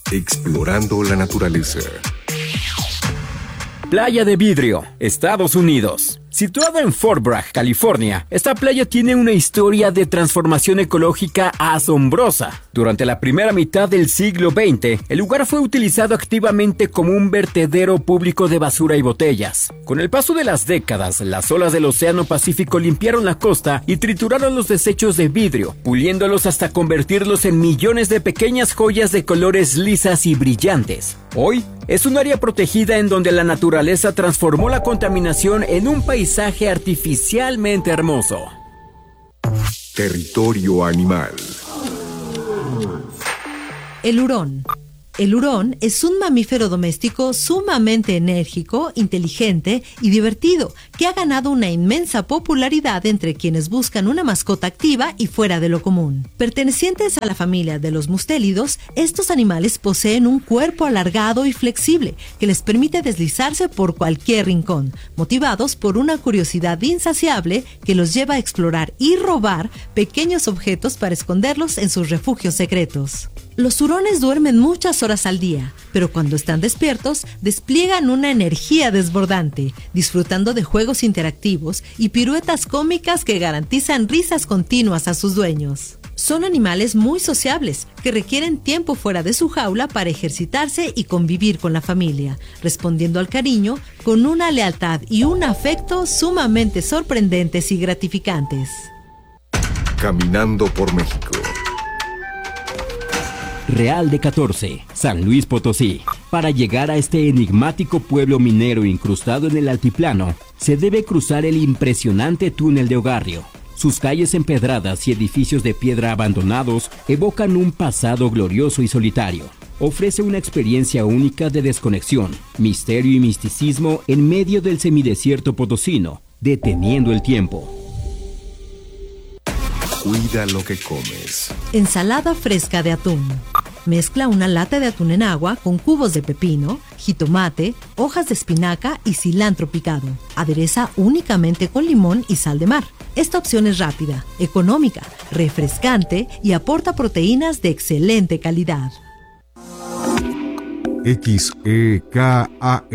Explorando la naturaleza. Playa de Vidrio, Estados Unidos. Situada en Fort Bragg, California, esta playa tiene una historia de transformación ecológica asombrosa. Durante la primera mitad del siglo XX, el lugar fue utilizado activamente como un vertedero público de basura y botellas. Con el paso de las décadas, las olas del Océano Pacífico limpiaron la costa y trituraron los desechos de vidrio, puliéndolos hasta convertirlos en millones de pequeñas joyas de colores lisas y brillantes. Hoy, es un área protegida en donde la naturaleza transformó la contaminación en un paisaje artificialmente hermoso. Territorio animal. El hurón. El hurón es un mamífero doméstico sumamente enérgico, inteligente y divertido, que ha ganado una inmensa popularidad entre quienes buscan una mascota activa y fuera de lo común. Pertenecientes a la familia de los mustélidos, estos animales poseen un cuerpo alargado y flexible que les permite deslizarse por cualquier rincón, motivados por una curiosidad insaciable que los lleva a explorar y robar pequeños objetos para esconderlos en sus refugios secretos. Los hurones duermen muchas horas al día, pero cuando están despiertos, despliegan una energía desbordante, disfrutando de juegos interactivos y piruetas cómicas que garantizan risas continuas a sus dueños. Son animales muy sociables, que requieren tiempo fuera de su jaula para ejercitarse y convivir con la familia, respondiendo al cariño con una lealtad y un afecto sumamente sorprendentes y gratificantes. Caminando por México. Real de 14, San Luis Potosí. Para llegar a este enigmático pueblo minero incrustado en el altiplano, se debe cruzar el impresionante túnel de Ogarrio. Sus calles empedradas y edificios de piedra abandonados evocan un pasado glorioso y solitario. Ofrece una experiencia única de desconexión, misterio y misticismo en medio del semidesierto potosino, deteniendo el tiempo. Cuida lo que comes. Ensalada fresca de atún. Mezcla una lata de atún en agua con cubos de pepino, jitomate, hojas de espinaca y cilantro picado. Adereza únicamente con limón y sal de mar. Esta opción es rápida, económica, refrescante y aporta proteínas de excelente calidad. XEKAM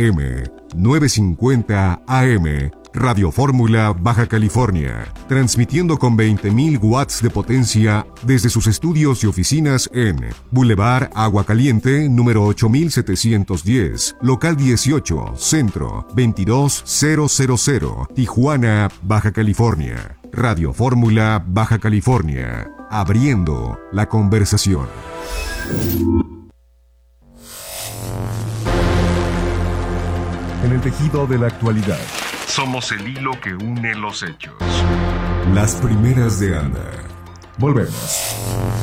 950 AM Radio Fórmula Baja California, transmitiendo con 20.000 watts de potencia desde sus estudios y oficinas en Boulevard Agua Caliente, número 8710, local 18, centro 22000, Tijuana, Baja California. Radio Fórmula Baja California, abriendo la conversación. En el tejido de la actualidad. Somos el hilo que une los hechos. Las primeras de Anda. Volvemos.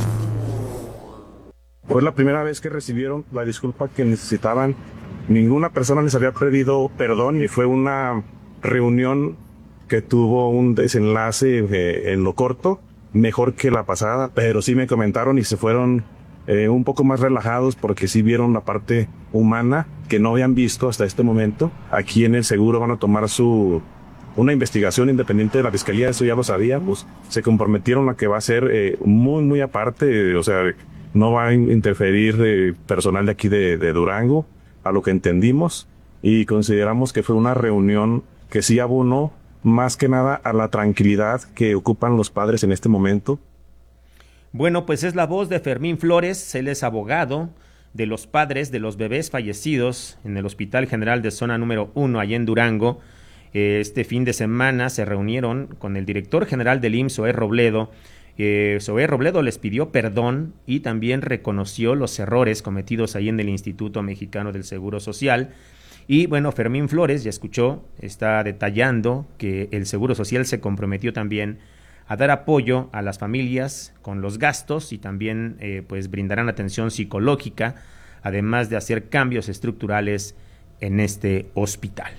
Fue la primera vez que recibieron la disculpa que necesitaban. Ninguna persona les había pedido perdón y fue una reunión que tuvo un desenlace en lo corto, mejor que la pasada, pero sí me comentaron y se fueron un poco más relajados porque sí vieron la parte humana que no habían visto hasta este momento. Aquí en el seguro van a tomar una investigación independiente de la fiscalía, eso ya lo sabíamos. Se comprometieron a que va a ser muy aparte, o sea, no va a interferir personal de aquí de Durango, a lo que entendimos, y consideramos que fue una reunión que sí abonó más que nada a la tranquilidad que ocupan los padres en este momento. Bueno, pues es la voz de Fermín Flores, él es abogado de los padres de los bebés fallecidos en el Hospital General de Zona número 1, allá en Durango. Este fin de semana se reunieron con el director general del IMSS, Zoé Robledo. Zoé Robledo les pidió perdón y también reconoció los errores cometidos ahí en el Instituto Mexicano del Seguro Social. Y bueno, Fermín Flores, ya escuchó, está detallando que el Seguro Social se comprometió también a dar apoyo a las familias con los gastos y también pues brindarán atención psicológica, además de hacer cambios estructurales en este hospital.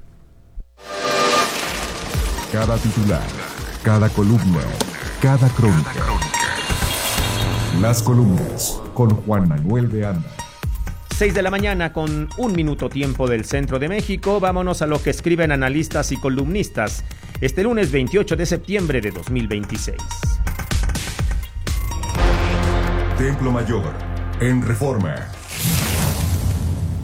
Cada titular, cada columna, cada crónica. Las columnas con Juan Manuel de Anda. 6 de la mañana con 1 minuto tiempo del centro de México. Vámonos a lo que escriben analistas y columnistas este lunes 28 de septiembre de 2026. Templo Mayor, en Reforma.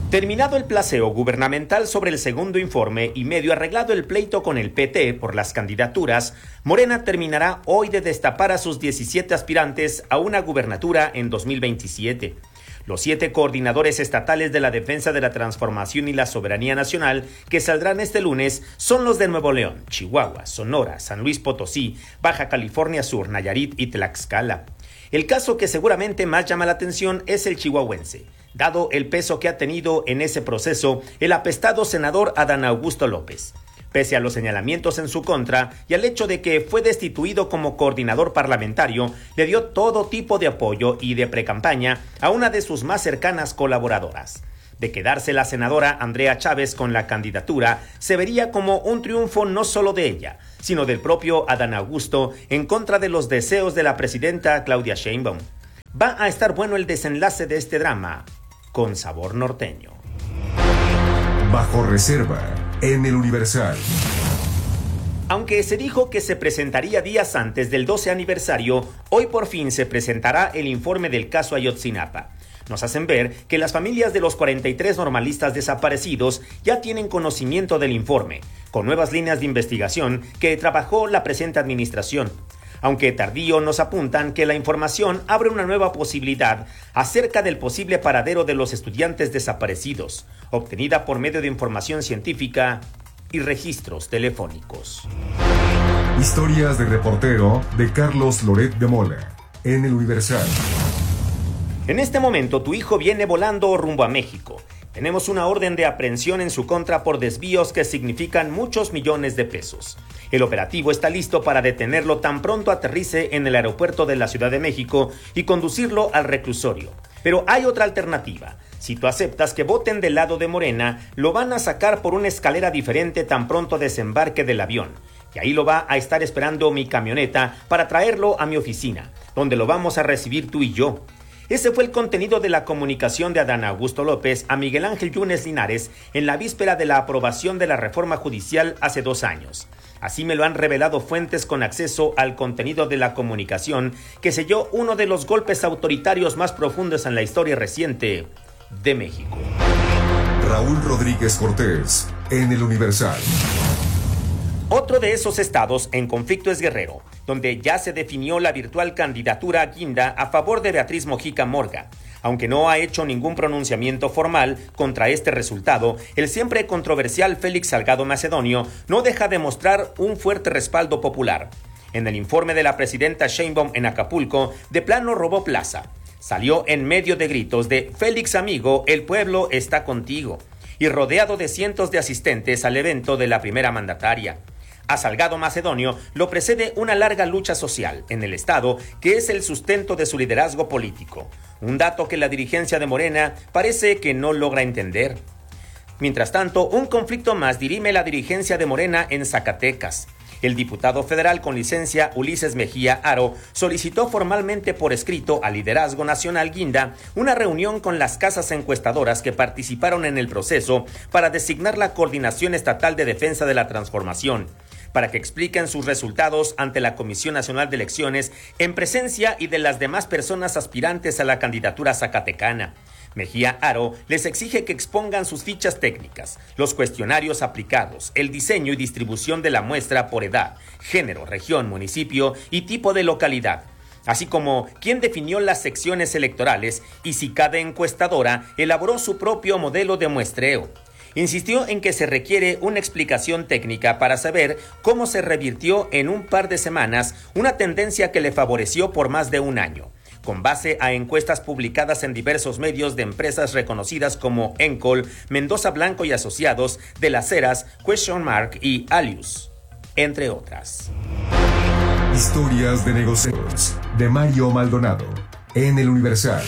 Terminado el placeo gubernamental sobre el segundo informe y medio arreglado el pleito con el PT por las candidaturas, Morena terminará hoy de destapar a sus 17 aspirantes a una gubernatura en 2027. Los 7 coordinadores estatales de la defensa de la transformación y la soberanía nacional que saldrán este lunes son los de Nuevo León, Chihuahua, Sonora, San Luis Potosí, Baja California Sur, Nayarit y Tlaxcala. El caso que seguramente más llama la atención es el chihuahuense, dado el peso que ha tenido en ese proceso el apestado senador Adán Augusto López. Pese a los señalamientos en su contra y al hecho de que fue destituido como coordinador parlamentario, le dio todo tipo de apoyo y de precampaña a una de sus más cercanas colaboradoras. De quedarse la senadora Andrea Chávez con la candidatura, se vería como un triunfo no solo de ella, sino del propio Adán Augusto en contra de los deseos de la presidenta Claudia Sheinbaum. Va a estar bueno el desenlace de este drama, con sabor norteño. Bajo reserva, en el Universal. Aunque se dijo que se presentaría días antes del 12 aniversario, hoy por fin se presentará el informe del caso Ayotzinapa. Nos hacen ver que las familias de los 43 normalistas desaparecidos ya tienen conocimiento del informe, con nuevas líneas de investigación que trabajó la presente administración. Aunque tardío, nos apuntan que la información abre una nueva posibilidad acerca del posible paradero de los estudiantes desaparecidos, obtenida por medio de información científica y registros telefónicos. Historias de reportero de Carlos Loret de Mola, en el Universal. En este momento, tu hijo viene volando rumbo a México. Tenemos una orden de aprehensión en su contra por desvíos que significan muchos millones de pesos. El operativo está listo para detenerlo tan pronto aterrice en el aeropuerto de la Ciudad de México y conducirlo al reclusorio. Pero hay otra alternativa. Si tú aceptas que voten del lado de Morena, lo van a sacar por una escalera diferente tan pronto desembarque del avión. Y ahí lo va a estar esperando mi camioneta para traerlo a mi oficina, donde lo vamos a recibir tú y yo. Ese fue el contenido de la comunicación de Adán Augusto López a Miguel Ángel Yunes Linares en la víspera de la aprobación de la reforma judicial hace 2 años. Así me lo han revelado fuentes con acceso al contenido de la comunicación que selló uno de los golpes autoritarios más profundos en la historia reciente de México. Raúl Rodríguez Cortés, en el Universal. Otro de esos estados en conflicto es Guerrero, donde ya se definió la virtual candidatura Guinda a favor de Beatriz Mojica Morga. Aunque no ha hecho ningún pronunciamiento formal contra este resultado, el siempre controversial Félix Salgado Macedonio no deja de mostrar un fuerte respaldo popular. En el informe de la presidenta Sheinbaum en Acapulco, de plano robó plaza. Salió en medio de gritos de «Félix amigo, el pueblo está contigo», y rodeado de cientos de asistentes al evento de la primera mandataria. A Salgado Macedonio lo precede una larga lucha social en el estado que es el sustento de su liderazgo político, un dato que la dirigencia de Morena parece que no logra entender. Mientras tanto, un conflicto más dirime la dirigencia de Morena en Zacatecas. El diputado federal con licencia Ulises Mejía Aro solicitó formalmente por escrito al liderazgo nacional Guinda una reunión con las casas encuestadoras que participaron en el proceso para designar la Coordinación Estatal de Defensa de la Transformación, para que expliquen sus resultados ante la Comisión Nacional de Elecciones en presencia y de las demás personas aspirantes a la candidatura zacatecana. Mejía Aro les exige que expongan sus fichas técnicas, los cuestionarios aplicados, el diseño y distribución de la muestra por edad, género, región, municipio y tipo de localidad, así como quién definió las secciones electorales y si cada encuestadora elaboró su propio modelo de muestreo. Insistió en que se requiere una explicación técnica para saber cómo se revirtió en un par de semanas una tendencia que le favoreció por más de un año, con base a encuestas publicadas en diversos medios de empresas reconocidas como Encol, Mendoza Blanco y Asociados, De las Heras, Question Mark y Alius, entre otras. Historias de negocios, de Mario Maldonado, en el Universal.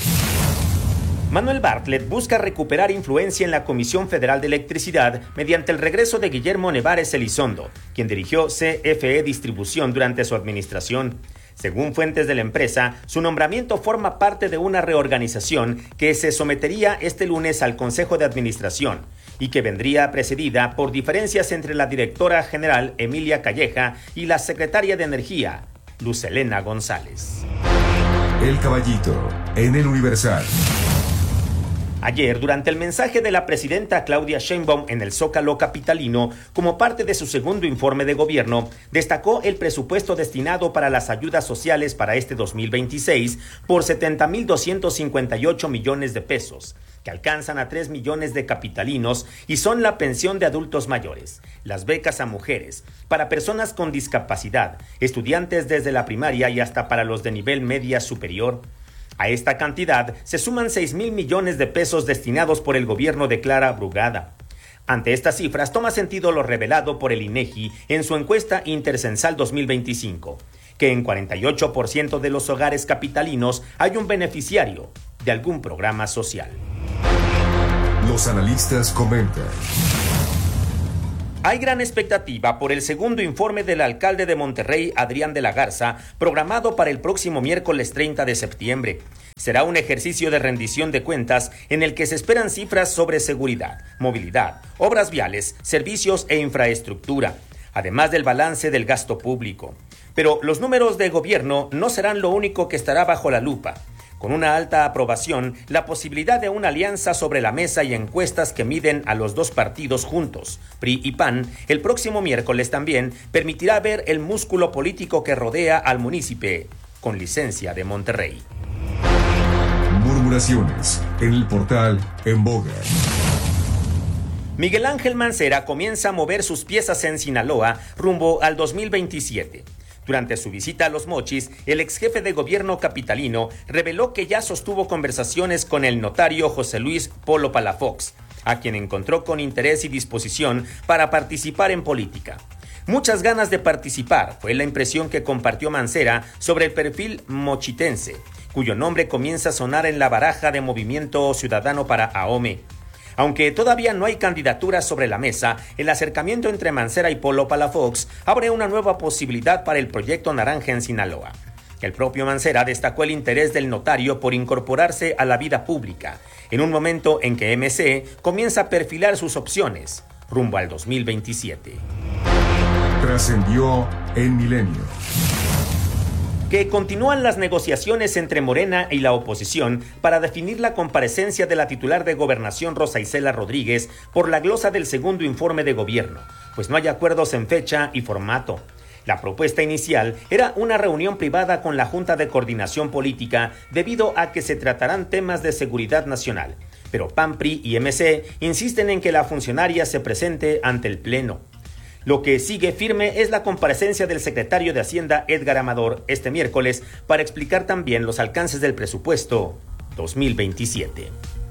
Manuel Bartlett busca recuperar influencia en la Comisión Federal de Electricidad mediante el regreso de Guillermo Nevares Elizondo, quien dirigió CFE Distribución durante su administración. Según fuentes de la empresa, su nombramiento forma parte de una reorganización que se sometería este lunes al Consejo de Administración y que vendría precedida por diferencias entre la directora general Emilia Calleja y la secretaria de Energía, Luz Helena González. El Caballito, en el Universal. Ayer, durante el mensaje de la presidenta Claudia Sheinbaum en el Zócalo capitalino, como parte de su segundo informe de gobierno, destacó el presupuesto destinado para las ayudas sociales para este 2026 por 70,258 millones de pesos, que alcanzan a 3 millones de capitalinos y son la pensión de adultos mayores, las becas a mujeres, para personas con discapacidad, estudiantes desde la primaria y hasta para los de nivel media superior. A esta cantidad se suman 6,000 millones de pesos destinados por el gobierno de Clara Brugada. Ante estas cifras toma sentido lo revelado por el INEGI en su encuesta intercensal 2025, que en 48% de los hogares capitalinos hay un beneficiario de algún programa social. Los analistas comentan. Hay gran expectativa por el segundo informe del alcalde de Monterrey, Adrián de la Garza, programado para el próximo miércoles 30 de septiembre. Será un ejercicio de rendición de cuentas en el que se esperan cifras sobre seguridad, movilidad, obras viales, servicios e infraestructura, además del balance del gasto público. Pero los números de gobierno no serán lo único que estará bajo la lupa. Con una alta aprobación, la posibilidad de una alianza sobre la mesa y encuestas que miden a los dos partidos juntos, PRI y PAN, el próximo miércoles también permitirá ver el músculo político que rodea al municipio con licencia de Monterrey. Murmuraciones en el portal En Boga. Miguel Ángel Mancera comienza a mover sus piezas en Sinaloa rumbo al 2027. Durante su visita a Los Mochis, el exjefe de gobierno capitalino reveló que ya sostuvo conversaciones con el notario José Luis Polo Palafox, a quien encontró con interés y disposición para participar en política. Muchas ganas de participar fue la impresión que compartió Mancera sobre el perfil mochitense, cuyo nombre comienza a sonar en la baraja de Movimiento Ciudadano para Ahome. Aunque todavía no hay candidaturas sobre la mesa, el acercamiento entre Mancera y Polo Palafox abre una nueva posibilidad para el proyecto Naranja en Sinaloa. El propio Mancera destacó el interés del notario por incorporarse a la vida pública, en un momento en que MC comienza a perfilar sus opciones rumbo al 2027. Trascendió en Milenio. Que continúan las negociaciones entre Morena y la oposición para definir la comparecencia de la titular de Gobernación Rosa Isela Rodríguez por la glosa del segundo informe de gobierno, pues no hay acuerdos en fecha y formato. La propuesta inicial era una reunión privada con la Junta de Coordinación Política debido a que se tratarán temas de seguridad nacional, pero PAN, PRI y MC insisten en que la funcionaria se presente ante el Pleno. Lo que sigue firme es la comparecencia del secretario de Hacienda Edgar Amador este miércoles para explicar también los alcances del presupuesto 2027.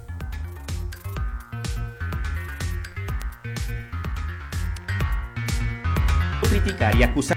Criticar y acusar.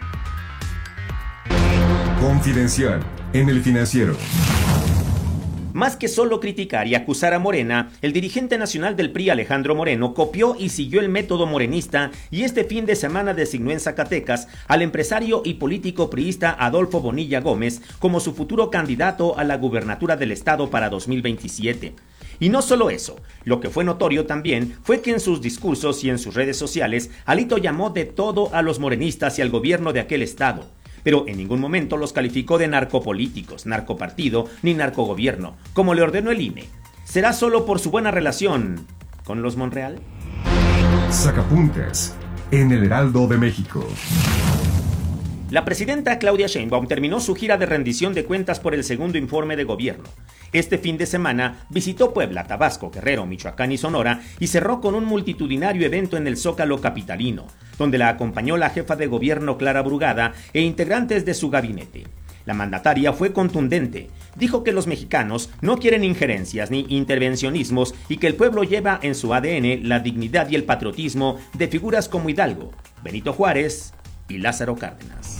Confidencial en El Financiero. Más que solo criticar y acusar a Morena, el dirigente nacional del PRI, Alejandro Moreno, copió y siguió el método morenista y este fin de semana designó en Zacatecas al empresario y político priista Adolfo Bonilla Gómez como su futuro candidato a la gubernatura del estado para 2027. Y no solo eso, lo que fue notorio también fue que en sus discursos y en sus redes sociales, Alito llamó de todo a los morenistas y al gobierno de aquel estado, pero en ningún momento los calificó de narcopolíticos, narcopartido ni narcogobierno, como le ordenó el INE. ¿Será solo por su buena relación con los Monreal? Sacapuntas en El Heraldo de México. La presidenta Claudia Sheinbaum terminó su gira de rendición de cuentas por el segundo informe de gobierno. Este fin de semana visitó Puebla, Tabasco, Guerrero, Michoacán y Sonora y cerró con un multitudinario evento en el Zócalo capitalino, donde la acompañó la jefa de gobierno Clara Brugada e integrantes de su gabinete. La mandataria fue contundente. Dijo que los mexicanos no quieren injerencias ni intervencionismos y que el pueblo lleva en su ADN la dignidad y el patriotismo de figuras como Hidalgo, Benito Juárez y Lázaro Cárdenas.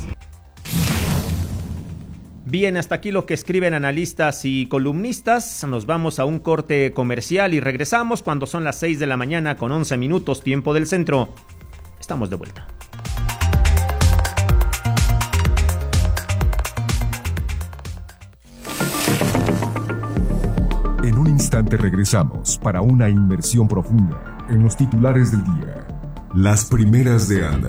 Bien, hasta aquí lo que escriben analistas y columnistas. Nos vamos a un corte comercial y regresamos cuando son las 6 de la mañana con 11 minutos, tiempo del centro. Estamos de vuelta. En un instante regresamos para una inmersión profunda en los titulares del día. Las primeras de Anda.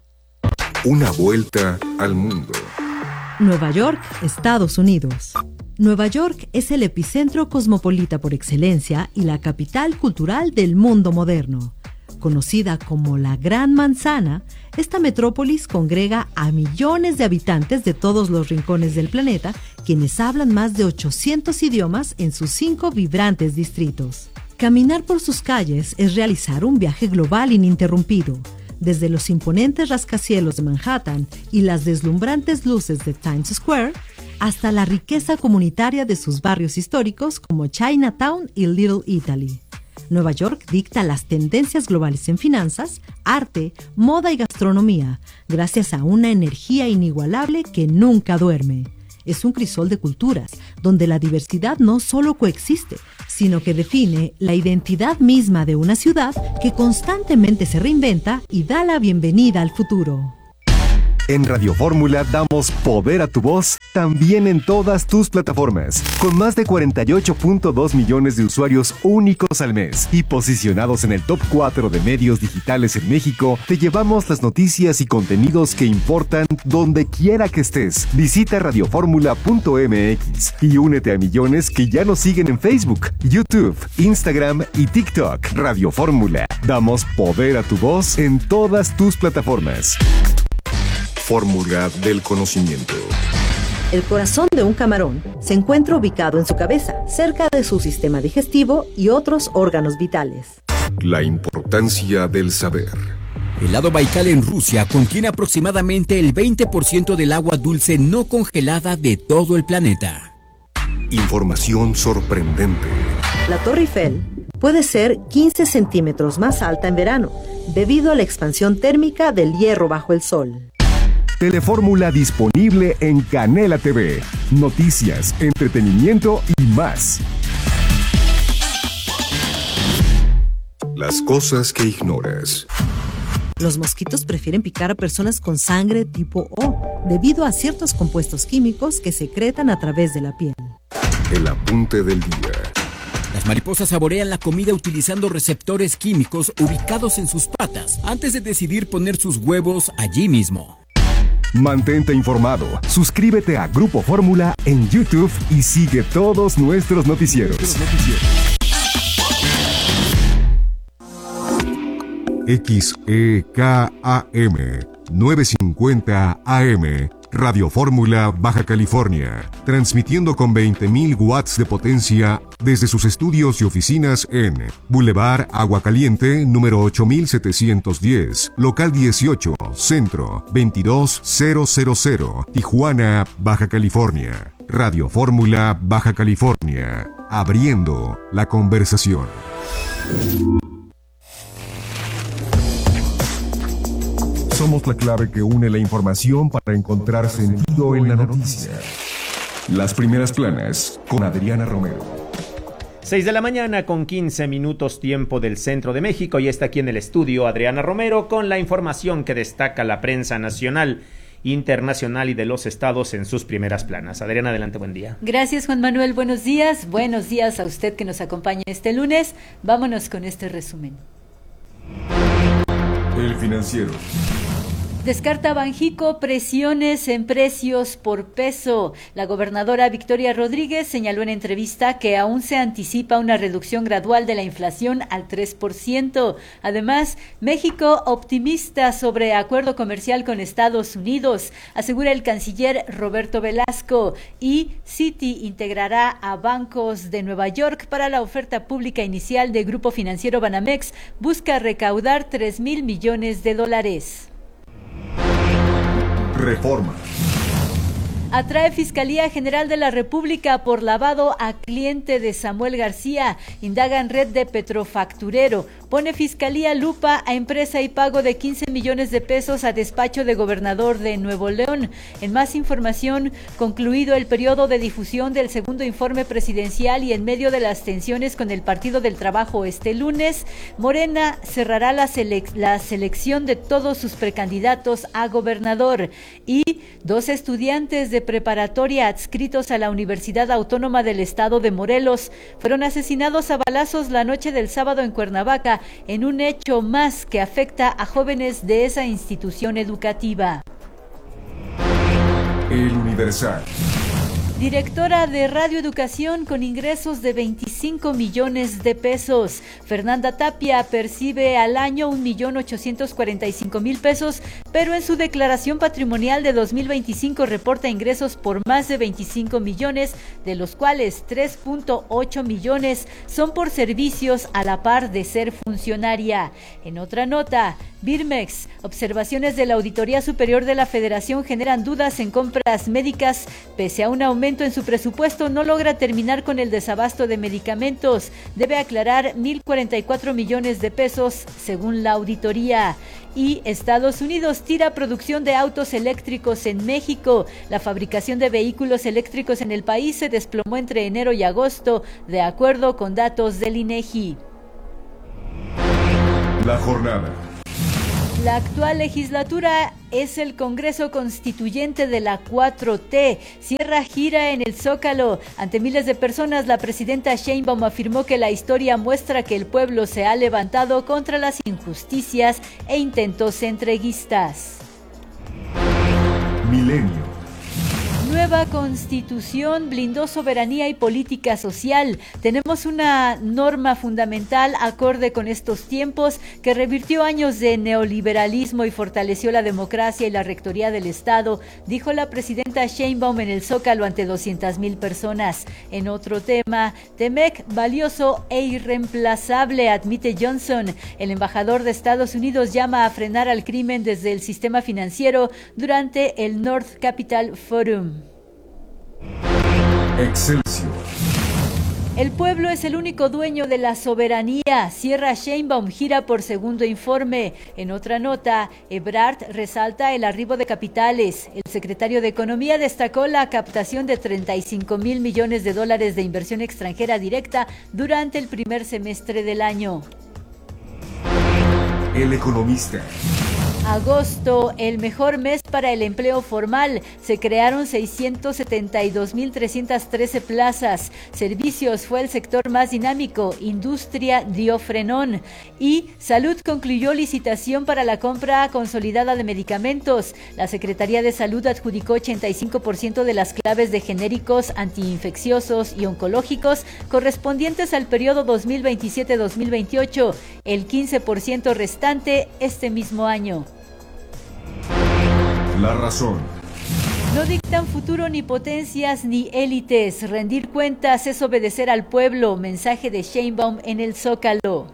Una vuelta al mundo. Nueva York, Estados Unidos. Nueva York es el epicentro cosmopolita por excelencia y la capital cultural del mundo moderno. Conocida como la Gran Manzana, esta metrópolis congrega a millones de habitantes de todos los rincones del planeta, quienes hablan más de 800 idiomas en sus 5 vibrantes distritos. Caminar por sus calles es realizar un viaje global ininterrumpido. Desde los imponentes rascacielos de Manhattan y las deslumbrantes luces de Times Square, hasta la riqueza comunitaria de sus barrios históricos como Chinatown y Little Italy. Nueva York dicta las tendencias globales en finanzas, arte, moda y gastronomía, gracias a una energía inigualable que nunca duerme. Es un crisol de culturas, donde la diversidad no solo coexiste, sino que define la identidad misma de una ciudad que constantemente se reinventa y da la bienvenida al futuro. En Radio Fórmula damos poder a tu voz también en todas tus plataformas. Con más de 48.2 millones de usuarios únicos al mes y posicionados en el top 4 de medios digitales en México, te llevamos las noticias y contenidos que importan donde quiera que estés. Visita radioformula.mx y únete a millones que ya nos siguen en Facebook, YouTube, Instagram y TikTok. Radio Fórmula. Damos poder a tu voz en todas tus plataformas. Fórmula del conocimiento. El corazón de un camarón se encuentra ubicado en su cabeza, cerca de su sistema digestivo y otros órganos vitales. La importancia del saber. El lago Baikal en Rusia contiene aproximadamente el 20% del agua dulce no congelada de todo el planeta. Información sorprendente. La Torre Eiffel puede ser 15 centímetros más alta en verano, debido a la expansión térmica del hierro bajo el sol. Telefórmula disponible en Canela TV. Noticias, entretenimiento y más. Las cosas que ignoras. Los mosquitos prefieren picar a personas con sangre tipo O, debido a ciertos compuestos químicos que secretan a través de la piel. El apunte del día. Las mariposas saborean la comida utilizando receptores químicos ubicados en sus patas antes de decidir poner sus huevos allí mismo. Mantente informado, suscríbete a Grupo Fórmula en YouTube y sigue todos nuestros noticieros. XEKAM 950 AM Radio Fórmula Baja California, transmitiendo con 20.000 watts de potencia desde sus estudios y oficinas en Boulevard Agua Caliente, número 8710, local 18, centro 22000, Tijuana, Baja California. Radio Fórmula Baja California, abriendo la conversación. Somos la clave que une la información para encontrar sentido en la noticia. Las primeras planas con Adriana Romero. 6 de la mañana con 15 minutos tiempo del centro de México y está aquí en el estudio Adriana Romero con la información que destaca la prensa nacional, internacional y de los estados en sus primeras planas. Adriana, adelante, buen día. Gracias, Juan Manuel, buenos días a usted que nos acompaña este lunes. Vámonos con este resumen. El Financiero. Descarta Banjico presiones en precios por peso. La gobernadora Victoria Rodríguez señaló en entrevista que aún se anticipa una reducción gradual de la inflación al 3%. Además, México optimista sobre acuerdo comercial con Estados Unidos, asegura el canciller Roberto Velasco. Y Citi integrará a bancos de Nueva York para la oferta pública inicial de Grupo Financiero Banamex. Busca recaudar $3,000 millones. Reforma. Atrae Fiscalía General de la República por lavado a cliente de Samuel García. Indagan red de petrofacturero. Pone Fiscalía lupa a empresa y pago de 15 millones de pesos a despacho de gobernador de Nuevo León. En más información, concluido el periodo de difusión del segundo informe presidencial y en medio de las tensiones con el Partido del Trabajo este lunes, Morena cerrará la selección de todos sus precandidatos a gobernador. Y 2 estudiantes de preparatoria adscritos a la Universidad Autónoma del Estado de Morelos fueron asesinados a balazos la noche del sábado en Cuernavaca, en un hecho más que afecta a jóvenes de esa institución educativa. El Universal. Directora de Radio Educación con ingresos de 25 millones de pesos. Fernanda Tapia percibe al año 1.845.000 pesos, pero en su declaración patrimonial de 2025 reporta ingresos por más de 25 millones, de los cuales 3.8 millones son por servicios a la par de ser funcionaria. En otra nota, Birmex, observaciones de la Auditoría Superior de la Federación generan dudas en compras médicas. Pese a un aumento en su presupuesto, no logra terminar con el desabasto de medicamentos. Debe aclarar 1.044 millones de pesos, según la auditoría. Y Estados Unidos tira producción de autos eléctricos en México. La fabricación de vehículos eléctricos en el país se desplomó entre enero y agosto, de acuerdo con datos del INEGI. La jornada. La actual legislatura es el Congreso Constituyente de la 4T. Cierra gira en el Zócalo. Ante miles de personas, la presidenta Sheinbaum afirmó que la historia muestra que el pueblo se ha levantado contra las injusticias e intentos entreguistas. Milenio. Nueva Constitución blindó soberanía y política social. Tenemos una norma fundamental acorde con estos tiempos que revirtió años de neoliberalismo y fortaleció la democracia y la rectoría del Estado, dijo la presidenta Sheinbaum en el Zócalo ante 200,000 personas. En otro tema, Temec, valioso e irreemplazable, admite Johnson. El embajador de Estados Unidos llama a frenar al crimen desde el sistema financiero durante el North Capital Forum. Excelsior. El pueblo es el único dueño de la soberanía. Cierra Sheinbaum gira por segundo informe. En otra nota, Ebrard resalta el arribo de capitales. El secretario de Economía destacó la captación de 35,000 millones de dólares de inversión extranjera directa durante el primer semestre del año. El Economista. Agosto, el mejor mes para el empleo formal. Se crearon 672,313 plazas. Servicios fue el sector más dinámico. Industria dio frenón. Y Salud concluyó licitación para la compra consolidada de medicamentos. La Secretaría de Salud adjudicó 85% de las claves de genéricos antiinfecciosos y oncológicos correspondientes al periodo 2027-2028. El 15% restante este mismo año. La razón. No dictan futuro ni potencias ni élites. Rendir cuentas es obedecer al pueblo. Mensaje de Sheinbaum en el Zócalo.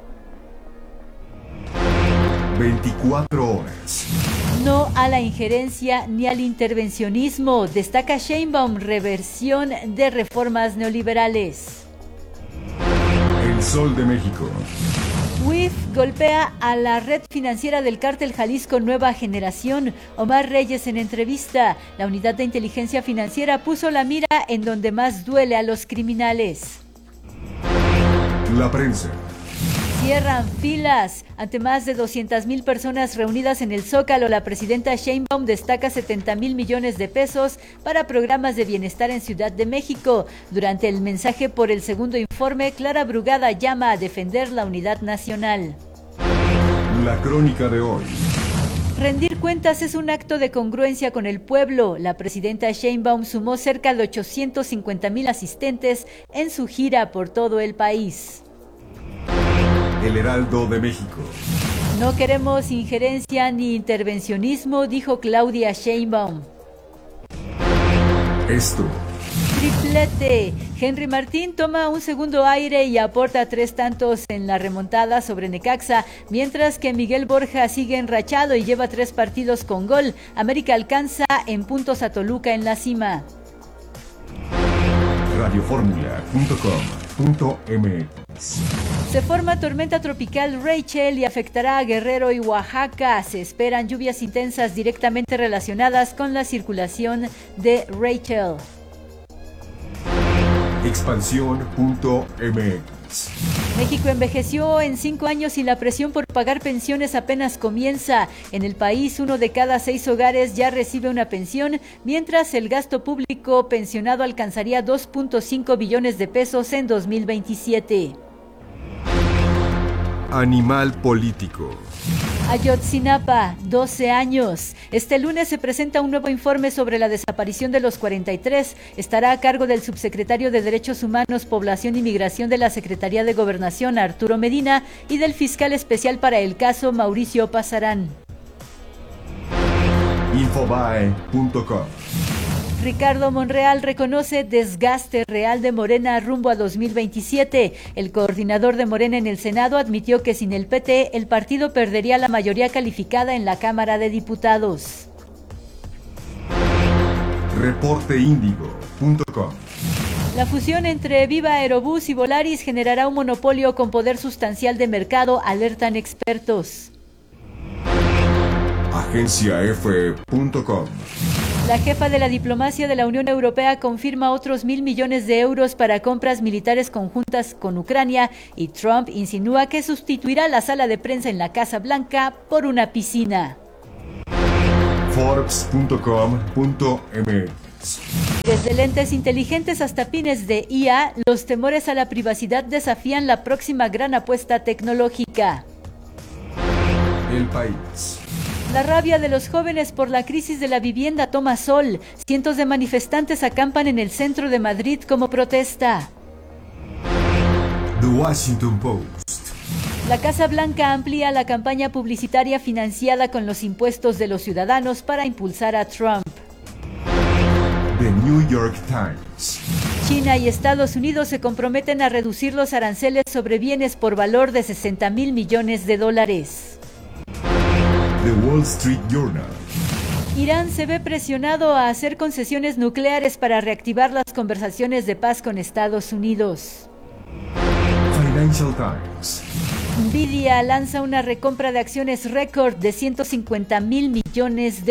24 horas. No a la injerencia ni al intervencionismo. Destaca Sheinbaum, reversión de reformas neoliberales. El Sol de México. UIF golpea a la red financiera del cártel Jalisco Nueva Generación. Omar Reyes en entrevista. La unidad de inteligencia financiera puso la mira en donde más duele a los criminales. La prensa. Cierran filas. Ante más de 200,000 personas reunidas en el Zócalo, la presidenta Sheinbaum destaca 70,000 millones de pesos para programas de bienestar en Ciudad de México. Durante el mensaje por el segundo informe, Clara Brugada llama a defender la unidad nacional. La crónica de hoy. Rendir cuentas es un acto de congruencia con el pueblo. La presidenta Sheinbaum sumó cerca de 850,000 asistentes en su gira por todo el país. El Heraldo de México. No queremos injerencia ni intervencionismo, dijo Claudia Sheinbaum. Esto. Triplete. Henry Martín toma un segundo aire y aporta 3 tantos en la remontada sobre Necaxa, mientras que Miguel Borja sigue enrachado y lleva 3 partidos con gol. América alcanza en puntos a Toluca en la cima. Radioformula.com.mx. Se forma tormenta tropical Rachel y afectará a Guerrero y Oaxaca. Se esperan lluvias intensas directamente relacionadas con la circulación de Rachel. Expansión.mx. México envejeció en 5 años y la presión por pagar pensiones apenas comienza. En el país, 1 de cada 6 hogares ya recibe una pensión, mientras el gasto público pensionado alcanzaría 2.5 billones de pesos en 2027. Animal político. Ayotzinapa, 12 años. Este lunes se presenta un nuevo informe sobre la desaparición de los 43. Estará a cargo del subsecretario de Derechos Humanos, Población y Migración de la Secretaría de Gobernación, Arturo Medina, y del fiscal especial para el caso, Mauricio Pasarán. Infobae.com. Ricardo Monreal reconoce desgaste real de Morena rumbo a 2027. El coordinador de Morena en el Senado admitió que sin el PT el partido perdería la mayoría calificada en la Cámara de Diputados. Reporteindigo.com. La fusión entre Viva Aerobús y Volaris generará un monopolio con poder sustancial de mercado, alertan expertos. AgenciaF.com. La jefa de la diplomacia de la Unión Europea confirma otros 1.000 millones de euros para compras militares conjuntas con Ucrania, y Trump insinúa que sustituirá la sala de prensa en la Casa Blanca por una piscina. Forbes.com.mx. Desde lentes inteligentes hasta pines de IA, los temores a la privacidad desafían la próxima gran apuesta tecnológica. El País. La rabia de los jóvenes por la crisis de la vivienda toma sol. Cientos de manifestantes acampan en el centro de Madrid como protesta. The Washington Post. La Casa Blanca amplía la campaña publicitaria financiada con los impuestos de los ciudadanos para impulsar a Trump. The New York Times. China y Estados Unidos se comprometen a reducir los aranceles sobre bienes por valor de $60,000 millones. The Wall Street Journal. Irán se ve presionado a hacer concesiones nucleares para reactivar las conversaciones de paz con Estados Unidos. Financial Times. Nvidia lanza una recompra de acciones récord de $150,000 millones.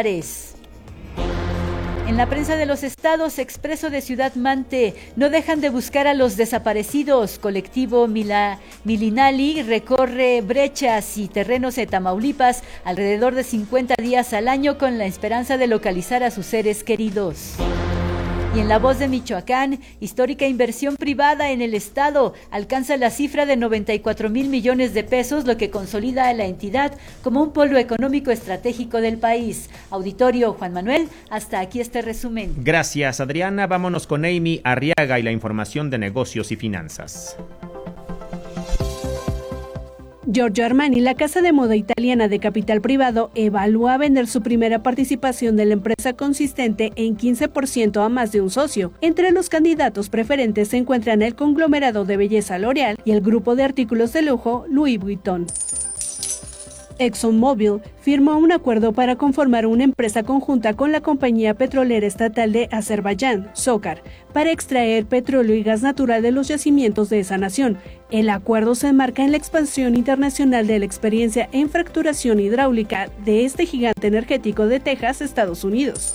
En la prensa de los estados, Expreso de Ciudad Mante, no dejan de buscar a los desaparecidos. Colectivo Milinali recorre brechas y terrenos de Tamaulipas alrededor de 50 días al año con la esperanza de localizar a sus seres queridos. Y en La Voz de Michoacán, histórica inversión privada en el estado alcanza la cifra de 94,000 millones de pesos, lo que consolida a la entidad como un polo económico estratégico del país. Auditorio Juan Manuel, hasta aquí este resumen. Gracias, Adriana. Vámonos con Amy Arriaga y la información de negocios y finanzas. Giorgio Armani, la casa de moda italiana de capital privado, evalúa vender su primera participación de la empresa consistente en 15% a más de un socio. Entre los candidatos preferentes se encuentran el conglomerado de belleza L'Oréal y el grupo de artículos de lujo Louis Vuitton. ExxonMobil firmó un acuerdo para conformar una empresa conjunta con la compañía petrolera estatal de Azerbaiyán, SOCAR, para extraer petróleo y gas natural de los yacimientos de esa nación. El acuerdo se enmarca en la expansión internacional de la experiencia en fracturación hidráulica de este gigante energético de Texas, Estados Unidos.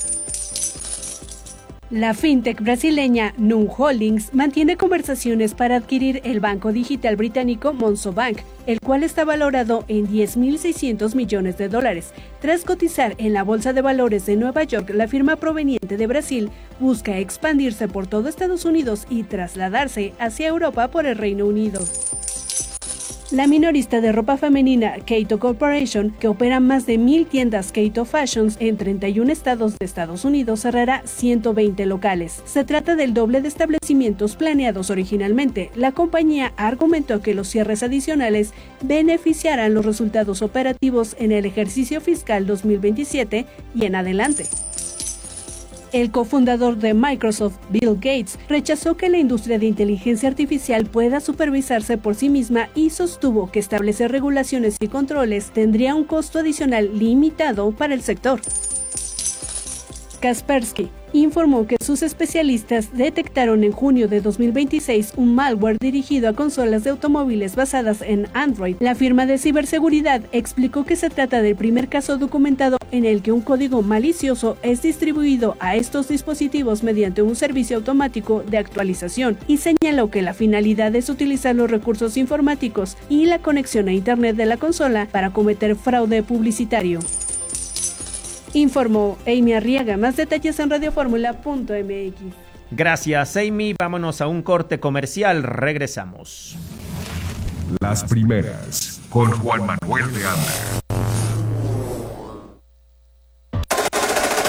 La fintech brasileña Num Holdings mantiene conversaciones para adquirir el banco digital británico Monzo Bank, el cual está valorado en $10,600 millones. Tras cotizar en la Bolsa de Valores de Nueva York, la firma proveniente de Brasil busca expandirse por todo Estados Unidos y trasladarse hacia Europa por el Reino Unido. La minorista de ropa femenina Keito Corporation, que opera más de 1,000 tiendas Keito Fashions en 31 estados de Estados Unidos, cerrará 120 locales. Se trata del doble de establecimientos planeados originalmente. La compañía argumentó que los cierres adicionales beneficiarán los resultados operativos en el ejercicio fiscal 2027 y en adelante. El cofundador de Microsoft, Bill Gates, rechazó que la industria de inteligencia artificial pueda supervisarse por sí misma y sostuvo que establecer regulaciones y controles tendría un costo adicional limitado para el sector. Kaspersky informó que sus especialistas detectaron en junio de 2026 un malware dirigido a consolas de automóviles basadas en Android. La firma de ciberseguridad explicó que se trata del primer caso documentado en el que un código malicioso es distribuido a estos dispositivos mediante un servicio automático de actualización, y señaló que la finalidad es utilizar los recursos informáticos y la conexión a Internet de la consola para cometer fraude publicitario. Informó Amy Arriaga. Más detalles en radioformula.mx. Gracias, Amy. Vámonos a un corte comercial. Regresamos. Las primeras con Juan Manuel de Anda.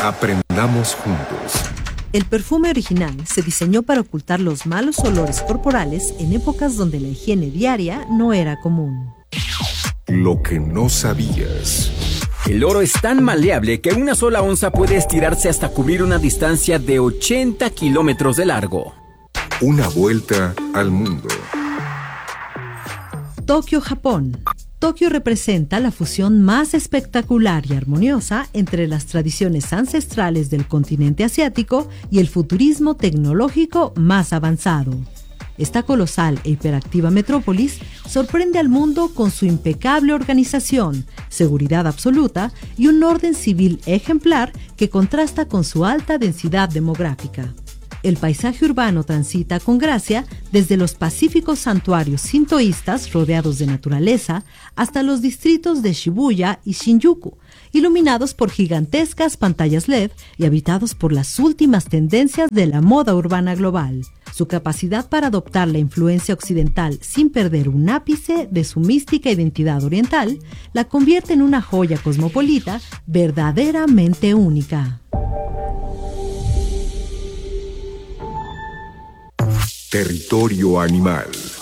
Aprendamos juntos. El perfume original se diseñó para ocultar los malos olores corporales en épocas donde la higiene diaria no era común. Lo que no sabías. El oro es tan maleable que una sola onza puede estirarse hasta cubrir una distancia de 80 kilómetros de largo. Una vuelta al mundo. Tokio, Japón. Tokio representa la fusión más espectacular y armoniosa entre las tradiciones ancestrales del continente asiático y el futurismo tecnológico más avanzado. Esta colosal e hiperactiva metrópolis sorprende al mundo con su impecable organización, seguridad absoluta y un orden civil ejemplar que contrasta con su alta densidad demográfica. El paisaje urbano transita con gracia desde los pacíficos santuarios sintoístas rodeados de naturaleza hasta los distritos de Shibuya y Shinjuku, iluminados por gigantescas pantallas LED y habitados por las últimas tendencias de la moda urbana global. Su capacidad para adoptar la influencia occidental sin perder un ápice de su mística identidad oriental la convierte en una joya cosmopolita verdaderamente única. Territorio animal.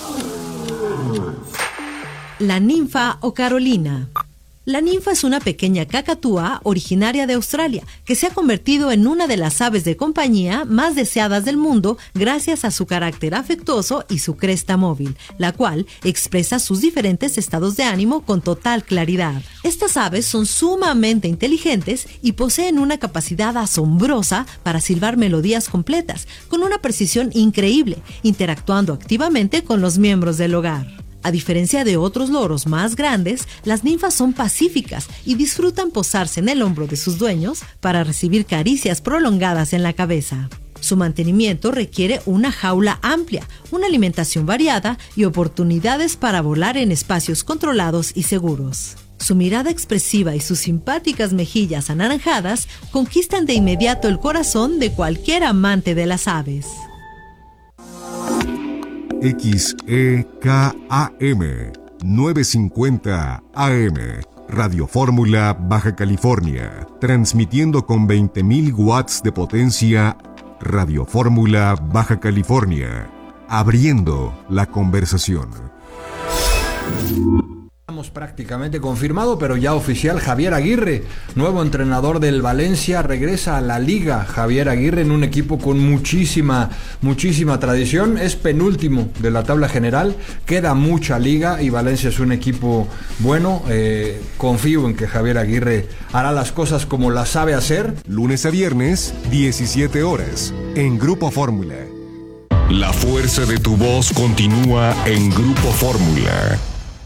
La ninfa o carolina. La ninfa es una pequeña cacatúa originaria de Australia que se ha convertido en una de las aves de compañía más deseadas del mundo gracias a su carácter afectuoso y su cresta móvil, la cual expresa sus diferentes estados de ánimo con total claridad. Estas aves son sumamente inteligentes y poseen una capacidad asombrosa para silbar melodías completas, con una precisión increíble, interactuando activamente con los miembros del hogar. A diferencia de otros loros más grandes, las ninfas son pacíficas y disfrutan posarse en el hombro de sus dueños para recibir caricias prolongadas en la cabeza. Su mantenimiento requiere una jaula amplia, una alimentación variada y oportunidades para volar en espacios controlados y seguros. Su mirada expresiva y sus simpáticas mejillas anaranjadas conquistan de inmediato el corazón de cualquier amante de las aves. XEKAM 950 AM Radio Fórmula Baja California, transmitiendo con 20.000 watts de potencia. Radio Fórmula Baja California, abriendo la conversación. Prácticamente confirmado, pero ya oficial. Javier Aguirre, nuevo entrenador del Valencia, regresa a la Liga. Javier Aguirre en un equipo con muchísima tradición, es penúltimo de la tabla general, queda mucha liga y Valencia es un equipo bueno. Confío en que Javier Aguirre hará las cosas como las sabe hacer. Lunes a viernes, 17 horas, en Grupo Fórmula. La fuerza de tu voz continúa en Grupo Fórmula.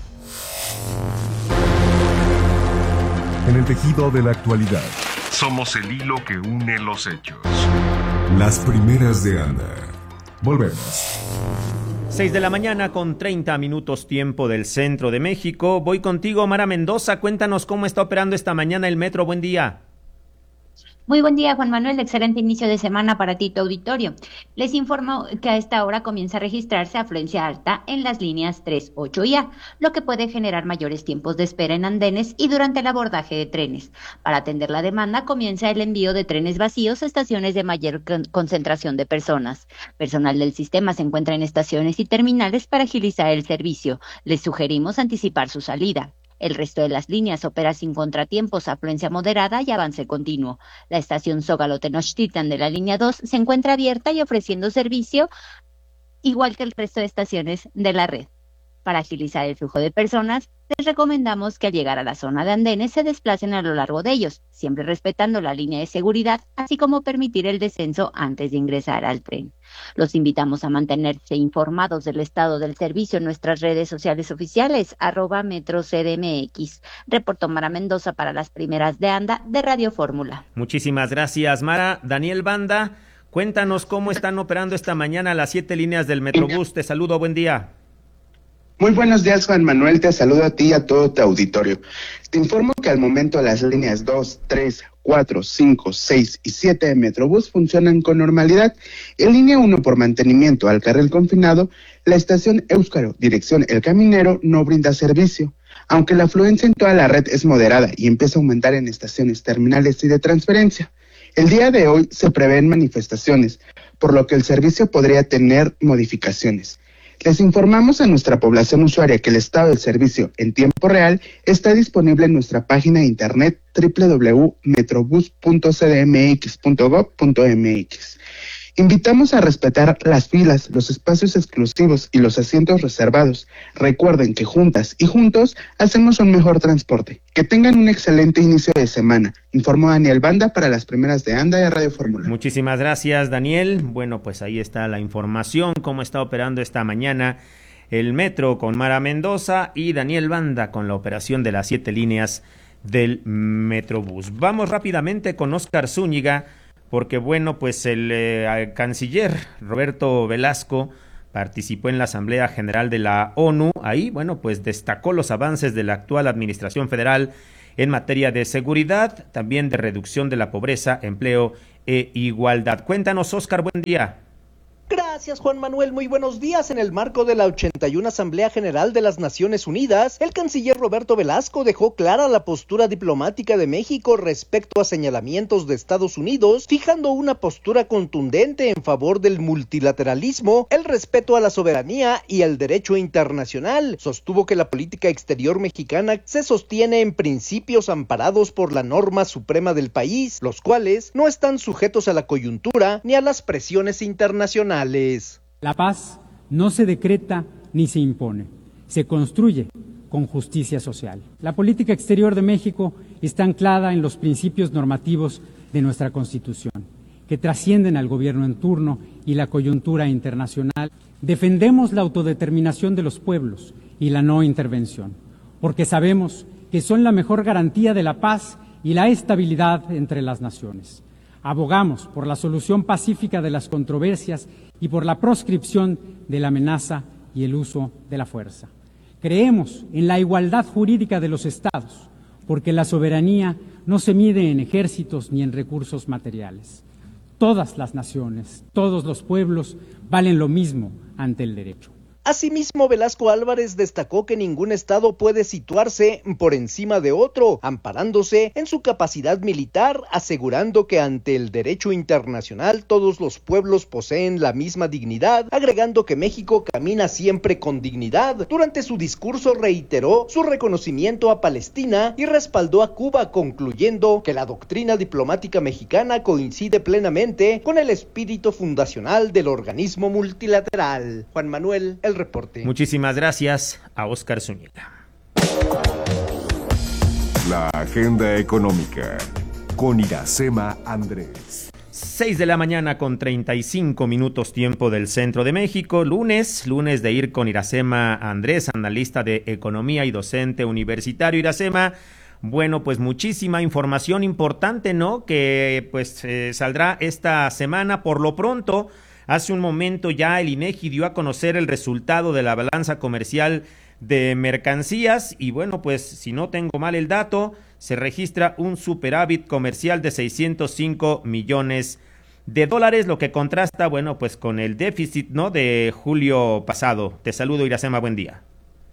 En el tejido de la actualidad, somos el hilo que une los hechos. Las primeras de Ana. Volvemos. 6 de la mañana con 30 minutos tiempo del centro de México. Voy contigo, Mara Mendoza. Cuéntanos cómo está operando esta mañana el metro. Buen día. Muy buen día, Juan Manuel. Excelente inicio de semana para ti, tu auditorio. Les informo que a esta hora comienza a registrarse afluencia alta en las líneas 3, 8 y A, lo que puede generar mayores tiempos de espera en andenes y durante el abordaje de trenes. Para atender la demanda, comienza el envío de trenes vacíos a estaciones de mayor concentración de personas. Personal del sistema se encuentra en estaciones y terminales para agilizar el servicio. Les sugerimos anticipar su salida. El resto de las líneas opera sin contratiempos, afluencia moderada y avance continuo. La estación Zócalo-Tenochtitlan de la línea 2 se encuentra abierta y ofreciendo servicio, igual que el resto de estaciones de la red. Para agilizar el flujo de personas, les recomendamos que al llegar a la zona de andenes se desplacen a lo largo de ellos, siempre respetando la línea de seguridad, así como permitir el descenso antes de ingresar al tren. Los invitamos a mantenerse informados del estado del servicio en nuestras redes sociales oficiales, @MetroCDMX. Reportó Mara Mendoza para las primeras de Anda de Radio Fórmula. Muchísimas gracias, Mara. Daniel Banda, cuéntanos cómo están operando esta mañana las 7 líneas del Metrobús. Te saludo, buen día. Muy buenos días, Juan Manuel, te saludo a ti y a todo tu auditorio. Te informo que al momento las líneas 2, 3, 4, 5, 6 y 7 de Metrobús funcionan con normalidad. En línea 1 por mantenimiento al carril confinado, la estación Éuscaro, dirección El Caminero, no brinda servicio. Aunque la afluencia en toda la red es moderada y empieza a aumentar en estaciones terminales y de transferencia. El día de hoy se prevén manifestaciones, por lo que el servicio podría tener modificaciones. Les informamos a nuestra población usuaria que el estado del servicio en tiempo real está disponible en nuestra página de internet www.metrobus.cdmx.gov.mx. Invitamos a respetar las filas, los espacios exclusivos y los asientos reservados. Recuerden que juntas y juntos hacemos un mejor transporte. Que tengan un excelente inicio de semana. Informó Daniel Banda para las primeras de ANDA y Radio Fórmula. Muchísimas gracias, Daniel. Bueno, pues ahí está la información, cómo está operando esta mañana el metro con Mara Mendoza y Daniel Banda con la operación de las 7 líneas del Metrobús. Vamos rápidamente con Óscar Zúñiga, porque bueno, pues el canciller Roberto Velasco participó en la Asamblea General de la ONU. Ahí, bueno, pues destacó los avances de la actual administración federal en materia de seguridad, también de reducción de la pobreza, empleo e igualdad. Cuéntanos, Óscar, buen día. Gracias, Juan Manuel. Muy buenos días. En el marco de la 81 Asamblea General de las Naciones Unidas, el canciller Roberto Velasco dejó clara la postura diplomática de México respecto a señalamientos de Estados Unidos, fijando una postura contundente en favor del multilateralismo, el respeto a la soberanía y el derecho internacional. Sostuvo que la política exterior mexicana se sostiene en principios amparados por la norma suprema del país, los cuales no están sujetos a la coyuntura ni a las presiones internacionales. La paz no se decreta ni se impone, se construye con justicia social. La política exterior de México está anclada en los principios normativos de nuestra Constitución, que trascienden al gobierno en turno y la coyuntura internacional. Defendemos la autodeterminación de los pueblos y la no intervención, porque sabemos que son la mejor garantía de la paz y la estabilidad entre las naciones. Abogamos por la solución pacífica de las controversias y por la proscripción de la amenaza y el uso de la fuerza. Creemos en la igualdad jurídica de los estados, porque la soberanía no se mide en ejércitos ni en recursos materiales. Todas las naciones, todos los pueblos valen lo mismo ante el derecho. Asimismo, Velasco Álvarez destacó que ningún estado puede situarse por encima de otro, amparándose en su capacidad militar, asegurando que ante el derecho internacional todos los pueblos poseen la misma dignidad, agregando que México camina siempre con dignidad. Durante su discurso reiteró su reconocimiento a Palestina y respaldó a Cuba, concluyendo que la doctrina diplomática mexicana coincide plenamente con el espíritu fundacional del organismo multilateral. Juan Manuel, el reporte. Muchísimas gracias a Óscar Zúñiga. La agenda económica con Iracema Andrés. 6 de la mañana con 35 minutos tiempo del centro de México, lunes de ir con Iracema Andrés, analista de economía y docente universitario. Iracema, bueno, pues muchísima información importante, ¿no? Que pues saldrá esta semana. Por lo pronto, hace un momento ya el INEGI dio a conocer el resultado de la balanza comercial de mercancías y bueno, pues si no tengo mal el dato, se registra un superávit comercial de 605 millones de dólares, lo que contrasta, bueno, pues con el déficit, ¿no?, de julio pasado. Te saludo, Iracema, buen día.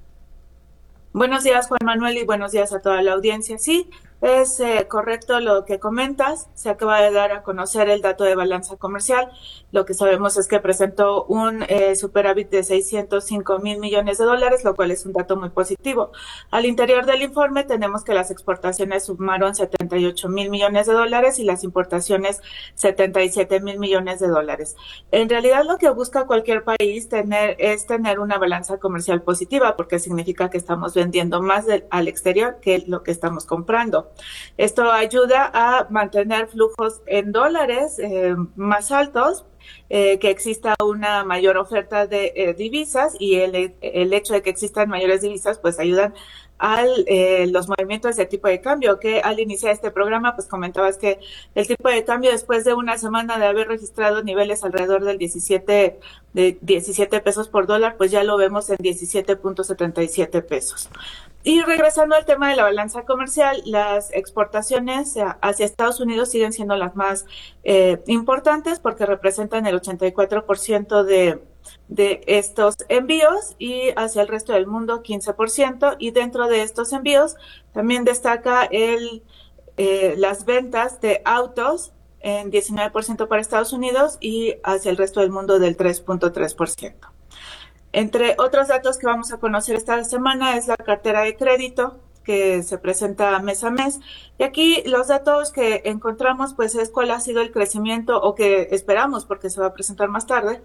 Buenos días, Juan Manuel, y buenos días a toda la audiencia. Sí, es correcto lo que comentas. Se acaba de dar a conocer el dato de balanza comercial. Lo que sabemos es que presentó un superávit de 605 mil millones de dólares, lo cual es un dato muy positivo. Al interior del informe tenemos que las exportaciones sumaron 78 mil millones de dólares y las importaciones 77 mil millones de dólares. En realidad lo que busca cualquier país es tener una balanza comercial positiva, porque significa que estamos vendiendo más al exterior que lo que estamos comprando. Esto ayuda a mantener flujos en dólares más altos, que exista una mayor oferta de divisas, y el hecho de que existan mayores divisas pues ayudan a los movimientos de tipo de cambio, que al iniciar este programa pues comentabas que el tipo de cambio, después de una semana de haber registrado niveles alrededor del 17 pesos por dólar, pues ya lo vemos en 17.77 pesos. Y regresando al tema de la balanza comercial, las exportaciones hacia Estados Unidos siguen siendo las más importantes, porque representan el 84% de estos envíos, y hacia el resto del mundo 15%, y dentro de estos envíos también destaca las ventas de autos en 19% para Estados Unidos y hacia el resto del mundo del 3.3%. Entre otros datos que vamos a conocer esta semana es la cartera de crédito, que se presenta mes a mes. Y aquí los datos que encontramos, pues es cuál ha sido el crecimiento, o que esperamos, porque se va a presentar más tarde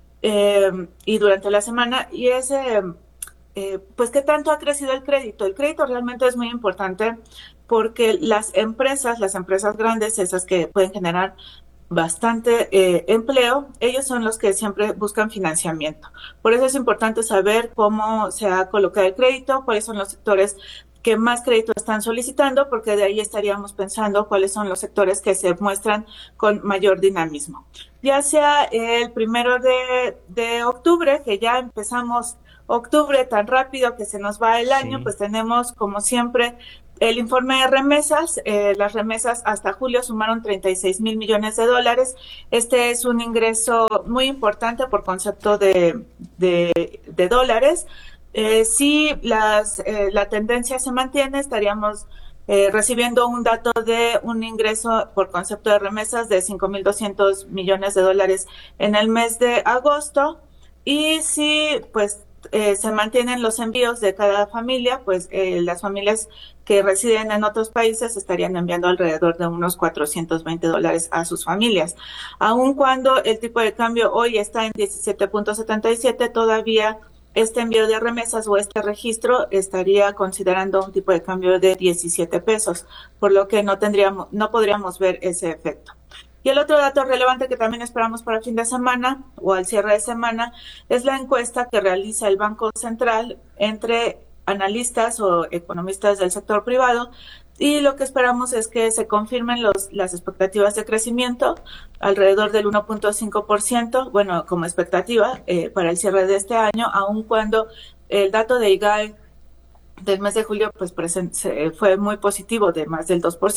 y durante la semana, y es pues qué tanto ha crecido el crédito. El crédito realmente es muy importante porque las empresas grandes, esas que pueden generar bastante empleo, ellos son los que siempre buscan financiamiento. Por eso es importante saber cómo se ha colocado el crédito, cuáles son los sectores que más crédito están solicitando, porque de ahí estaríamos pensando cuáles son los sectores que se muestran con mayor dinamismo. Ya sea el 1 de octubre, que ya empezamos octubre tan rápido que se nos va el año, pues tenemos como siempre el informe de remesas. Las remesas hasta julio sumaron 36 mil millones de dólares. Este es un ingreso muy importante por concepto de dólares. Si la tendencia se mantiene, estaríamos recibiendo un dato de un ingreso por concepto de remesas de 5.200 millones de dólares en el mes de agosto. Y si pues se mantienen los envíos de cada familia, pues las familias que residen en otros países estarían enviando alrededor de unos $420 a sus familias. Aun cuando el tipo de cambio hoy está en 17.77, todavía este envío de remesas o este registro estaría considerando un tipo de cambio de 17 pesos, por lo que no podríamos ver ese efecto. Y el otro dato relevante que también esperamos para el fin de semana o al cierre de semana es la encuesta que realiza el Banco Central entre analistas o economistas del sector privado, y lo que esperamos es que se confirmen las expectativas de crecimiento alrededor del 1.5%, bueno, como expectativa para el cierre de este año, aun cuando el dato de IGAE del mes de julio pues fue muy positivo, de más del 2%,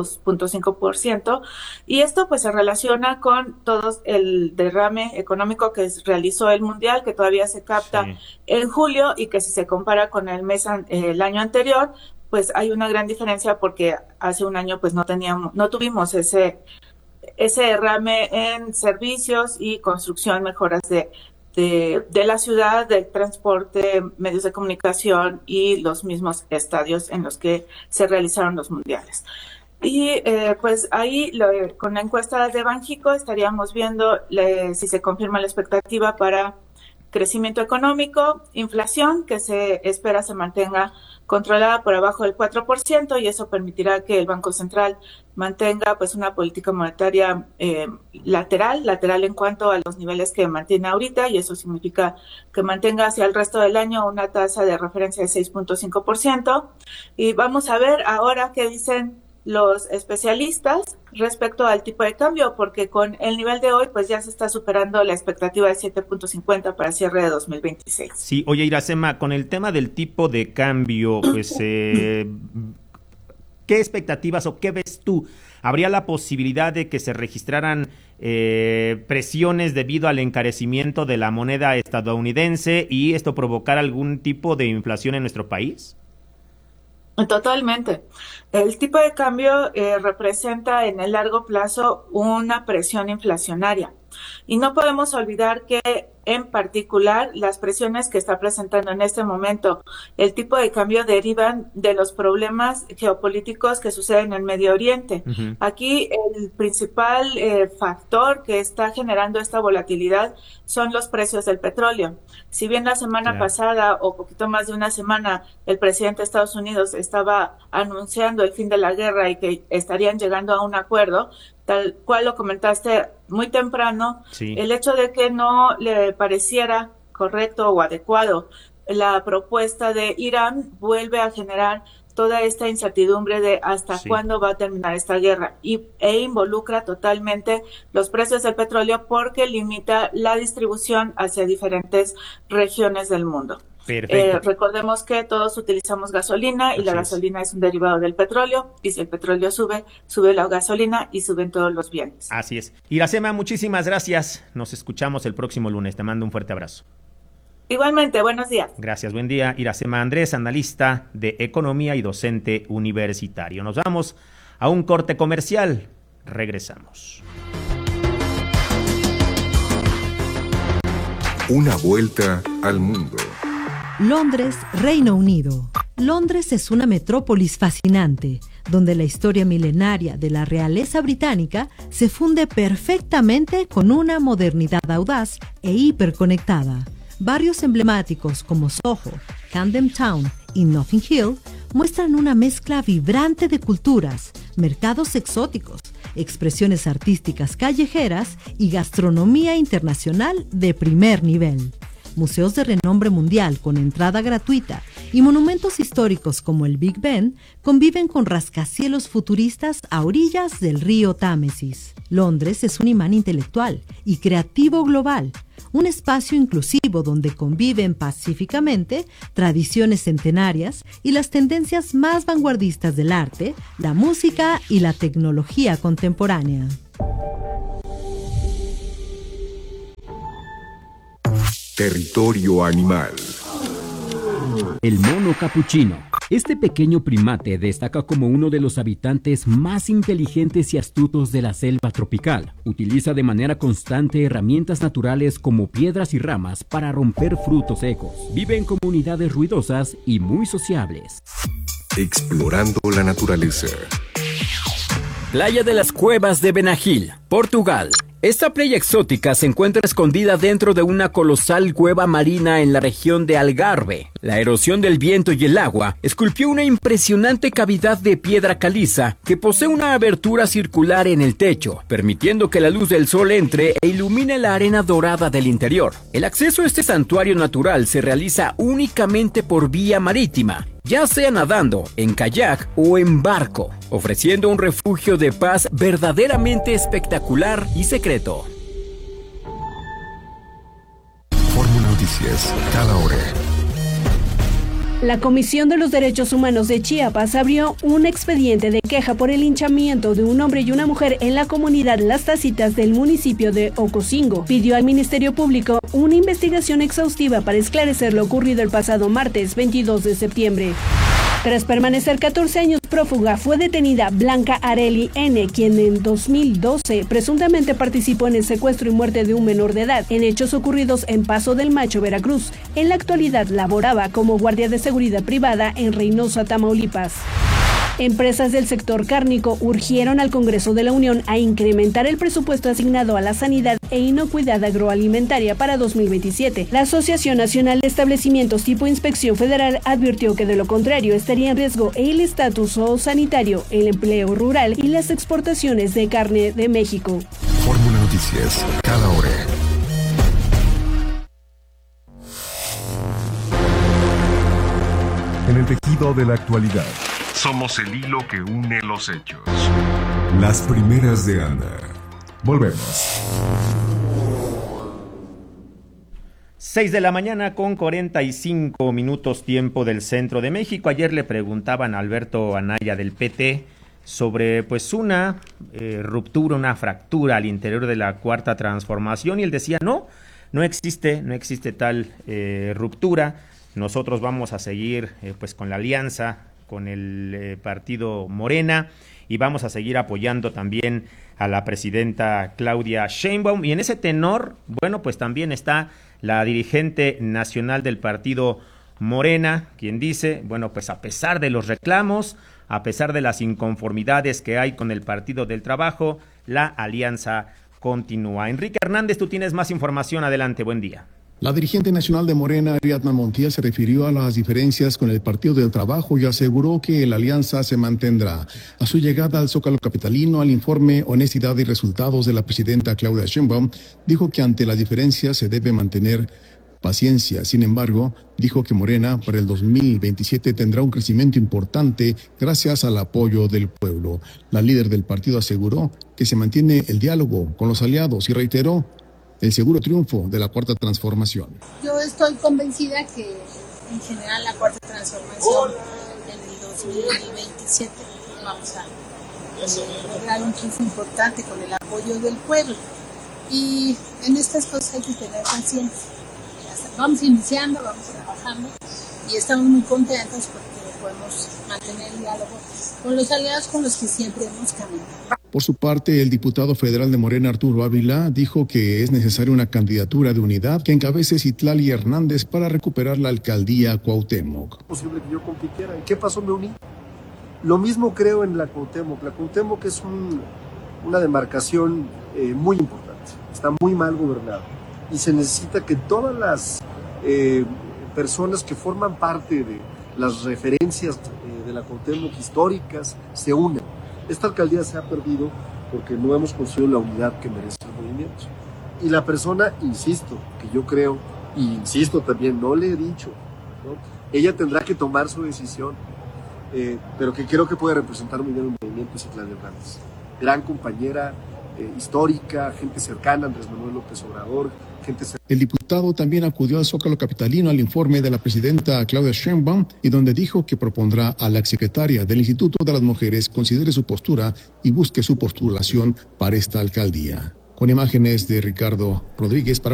2.5%, y esto pues se relaciona con todo el derrame económico que realizó el Mundial, que todavía se capta en julio, y que si se compara con el año anterior, pues hay una gran diferencia, porque hace un año pues no tuvimos ese derrame en servicios y construcción, mejoras de la ciudad, del transporte, medios de comunicación y los mismos estadios en los que se realizaron los mundiales. Y pues ahí con la encuesta de Banxico estaríamos viendo si se confirma la expectativa para crecimiento económico, inflación que se espera se mantenga controlada por abajo del 4%, y eso permitirá que el Banco Central mantenga pues una política monetaria lateral en cuanto a los niveles que mantiene ahorita, y eso significa que mantenga hacia el resto del año una tasa de referencia de 6.5%. Y vamos a ver ahora qué dicen los especialistas respecto al tipo de cambio, porque con el nivel de hoy pues ya se está superando la expectativa de 7.50 para cierre de 2026. Sí, oye, Iracema, con el tema del tipo de cambio, pues ¿qué expectativas o qué ves tú? ¿Habría la posibilidad de que se registraran presiones debido al encarecimiento de la moneda estadounidense y esto provocar algún tipo de inflación en nuestro país? Totalmente. El tipo de cambio representa en el largo plazo una presión inflacionaria, y no podemos olvidar que en particular las presiones que está presentando en este momento el tipo de cambio derivan de los problemas geopolíticos que suceden en el Medio Oriente. Uh-huh. Aquí el principal factor que está generando esta volatilidad son los precios del petróleo. Si bien la semana pasada o poquito más de una semana el presidente de Estados Unidos estaba anunciando el fin de la guerra y que estarían llegando a un acuerdo, tal cual lo comentaste muy temprano, el hecho de que no le pareciera correcto o adecuado la propuesta de Irán vuelve a generar toda esta incertidumbre de hasta cuándo va a terminar esta guerra, e involucra totalmente los precios del petróleo porque limita la distribución hacia diferentes regiones del mundo. Recordemos que todos utilizamos gasolina y la gasolina es un derivado del petróleo, y si el petróleo sube la gasolina y suben todos los bienes. Así es. Iracema, muchísimas gracias. Nos escuchamos el próximo lunes. Te mando un fuerte abrazo. Igualmente, buenos días. Gracias, buen día. Iracema Andrés, analista de economía y docente universitario. Nos vamos a un corte comercial. Regresamos. Una vuelta al mundo. Londres, Reino Unido. Londres es una metrópolis fascinante, donde la historia milenaria de la realeza británica se funde perfectamente con una modernidad audaz e hiperconectada. Barrios emblemáticos como Soho, Camden Town y Notting Hill muestran una mezcla vibrante de culturas, mercados exóticos, expresiones artísticas callejeras y gastronomía internacional de primer nivel. Museos de renombre mundial con entrada gratuita y monumentos históricos como el Big Ben conviven con rascacielos futuristas a orillas del río Támesis. Londres es un imán intelectual y creativo global, un espacio inclusivo donde conviven pacíficamente tradiciones centenarias y las tendencias más vanguardistas del arte, la música y la tecnología contemporánea. Territorio animal. El mono capuchino. Este pequeño primate destaca como uno de los habitantes más inteligentes y astutos de la selva tropical. Utiliza de manera constante herramientas naturales como piedras y ramas para romper frutos secos. Vive en comunidades ruidosas y muy sociables. Explorando la naturaleza. Playa de las Cuevas de Benagil, Portugal. Esta playa exótica se encuentra escondida dentro de una colosal cueva marina en la región de Algarve. La erosión del viento y el agua esculpió una impresionante cavidad de piedra caliza que posee una abertura circular en el techo, permitiendo que la luz del sol entre e ilumine la arena dorada del interior. El acceso a este santuario natural se realiza únicamente por vía marítima, ya sea nadando, en kayak o en barco, ofreciendo un refugio de paz verdaderamente espectacular y secreto. Fórmula Noticias, cada hora. La Comisión de los Derechos Humanos de Chiapas abrió un expediente de queja por el linchamiento de un hombre y una mujer en la comunidad Las Tacitas del municipio de Ocosingo. Pidió al Ministerio Público una investigación exhaustiva para esclarecer lo ocurrido el pasado martes 22 de septiembre. Tras permanecer 14 años prófuga, fue detenida Blanca Areli N., quien en 2012 presuntamente participó en el secuestro y muerte de un menor de edad, en hechos ocurridos en Paso del Macho, Veracruz. En la actualidad laboraba como guardia de seguridad privada en Reynosa, Tamaulipas. Empresas del sector cárnico urgieron al Congreso de la Unión a incrementar el presupuesto asignado a la sanidad e inocuidad agroalimentaria para 2027. La Asociación Nacional de Establecimientos tipo Inspección Federal advirtió que de lo contrario estaría en riesgo el estatus sanitario, el empleo rural y las exportaciones de carne de México. Fórmula Noticias, cada hora. En el tejido de la actualidad. Somos el hilo que une los hechos. Las primeras de Ana. Volvemos. 6 de la mañana con 45 minutos tiempo del centro de México. Ayer le preguntaban a Alberto Anaya del PT sobre pues una ruptura, una fractura al interior de la Cuarta Transformación y él decía no existe tal ruptura. Nosotros vamos a seguir pues con la alianza con el partido Morena y vamos a seguir apoyando también a la presidenta Claudia Sheinbaum. Y en ese tenor, bueno, pues también está la dirigente nacional del partido Morena, quien dice, bueno, pues a pesar de los reclamos, a pesar de las inconformidades que hay con el Partido del Trabajo, la alianza continúa. Enrique Hernández, tú tienes más información. Adelante, buen día. La dirigente nacional de Morena, Ariadna Montiel, se refirió a las diferencias con el Partido del Trabajo y aseguró que la alianza se mantendrá. A su llegada al Zócalo capitalino, al informe Honestidad y Resultados de la presidenta Claudia Sheinbaum, dijo que ante las diferencias se debe mantener paciencia. Sin embargo, dijo que Morena para el 2027 tendrá un crecimiento importante gracias al apoyo del pueblo. La líder del partido aseguró que se mantiene el diálogo con los aliados y reiteró el seguro triunfo de la Cuarta Transformación. Yo estoy convencida que en general la Cuarta Transformación en el 2027 vamos a lograr un triunfo importante con el apoyo del pueblo. Y en estas cosas hay que tener paciencia. Vamos iniciando, vamos trabajando y estamos muy contentos porque podemos mantener el diálogo con los aliados con los que siempre hemos caminado. Por su parte, el diputado federal de Morena, Arturo Ávila, dijo que es necesaria una candidatura de unidad que encabece Citlali Hernández para recuperar la alcaldía Cuauhtémoc. Es posible que yo compitiera. ¿Y qué pasó? Me uní. Lo mismo creo en la Cuauhtémoc. La Cuauhtémoc es una demarcación muy importante. Está muy mal gobernada. Y se necesita que todas las personas que forman parte de las referencias de la Cuauhtémoc históricas se unan. Esta alcaldía se ha perdido porque no hemos conseguido la unidad que merece el movimiento. Y la persona, insisto, que yo creo, y insisto también, no le he dicho, ¿no? Ella tendrá que tomar su decisión, pero que creo que puede representar muy bien un movimiento, es Citlali Hernández. Gran compañera, histórica, gente cercana a Andrés Manuel López Obrador, gente cercana. El diputado también acudió al Zócalo capitalino al informe de la presidenta Claudia Sheinbaum y donde dijo que propondrá a la exsecretaria del Instituto de las Mujeres considere su postura y busque su postulación para esta alcaldía. Con imágenes de Ricardo Rodríguez para